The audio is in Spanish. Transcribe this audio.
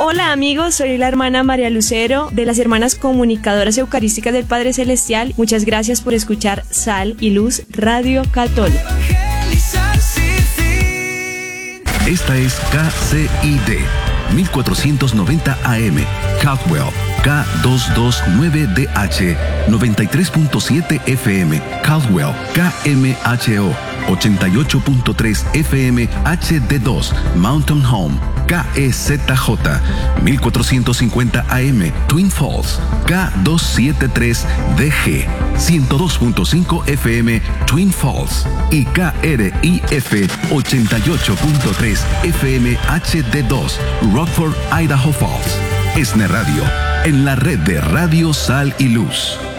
Hola amigos, soy la hermana María Lucero de las Hermanas Comunicadoras Eucarísticas del Padre Celestial. Muchas gracias por escuchar Sal y Luz Radio Católica. Esta es KCID 1490 AM, Caldwell, K229DH, 93.7 FM, Caldwell, KMHO, 88.3 FM, HD2, Mountain Home, KEZJ, 1450 AM, Twin Falls, K273DG, 102.5 FM, Twin Falls, y KRIF, 88.3 FM, HD2, Rockford, Idaho Falls. ESNE Radio, en la red de Radio Sal y Luz.